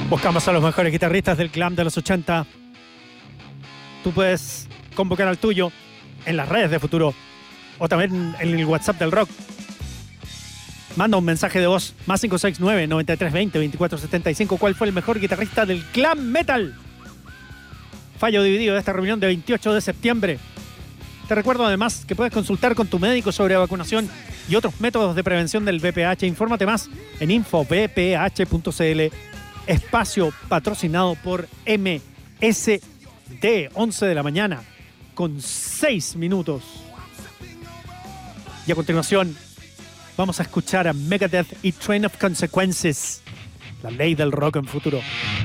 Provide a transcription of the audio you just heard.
Buscamos a los mejores guitarristas del glam de los 80. Tú puedes convocar al tuyo en las redes de Futuro o también en el WhatsApp del rock. Manda un mensaje de voz más 569-9320-2475. ¿Cuál fue el mejor guitarrista del glam metal? Fallo dividido de esta reunión de 28 de septiembre. Te recuerdo además que puedes consultar con tu médico sobre vacunación y otros métodos de prevención del VPH. Infórmate más en infovph.cl. Espacio patrocinado por MSD, 11 de la mañana, con 6 minutos. Y a continuación, vamos a escuchar a Megadeth y Train of Consequences, la ley del rock en Futuro.